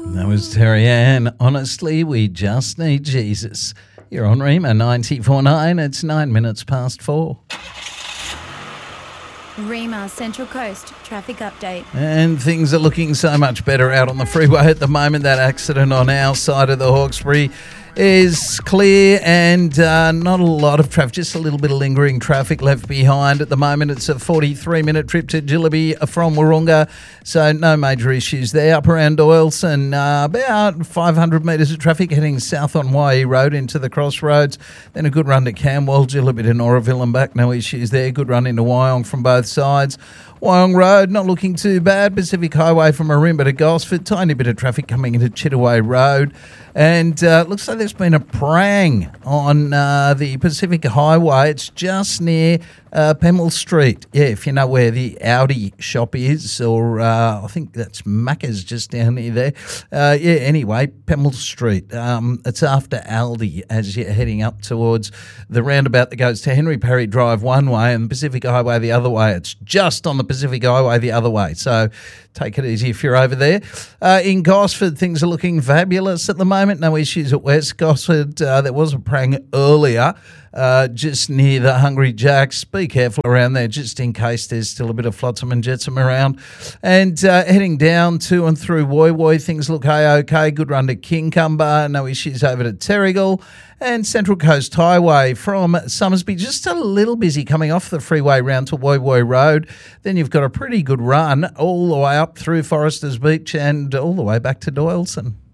That was Terry Ann. Honestly, we just need Jesus. You're on Rima 94.9. It's 9 minutes past 4. Rima Central Coast traffic update. And things are looking so much better out on the freeway at the moment. That accident on our side of the Hawkesbury is clear and not a lot of traffic, just a little bit of lingering traffic left behind. At the moment, it's a 43-minute trip to Jillaby from Wahroonga, so no major issues there. Up around Doyleson, about 500 metres of traffic heading south on YE Road into the crossroads. Then a good run to Camwell, Jillaby to Noraville and back, no issues there. Good run into Wyong from both sides. Wyong Road, not looking too bad. Pacific Highway from Marimba to Gosford, tiny bit of traffic coming into Chittaway Road. And looks like there's been a prang on the Pacific Highway. It's just near Pemmel Street. Yeah, if you know where the Audi shop is, or I think that's Macca's just down near there. Anyway, Pemmel Street. It's after Aldi as you're heading up towards the roundabout that goes to Henry Perry Drive one way and the Pacific Highway the other way. It's just on the Pacific Highway the other way. So take it easy if you're over there. In Gosford, things are looking fabulous at the moment. No issues at West Gosford. There was a prang earlier just near the Hungry Jacks. Be careful around there just in case there's still a bit of flotsam and jetsam around. And heading down to and through Woy Woy, things look okay. Good run to Kincumber. No issues over to Terrigal. And Central Coast Highway from Summersby, just a little busy coming off the freeway round to Woy Woy Road. Then you've got a pretty good run all the way up through Foresters Beach and all the way back to Doyleson.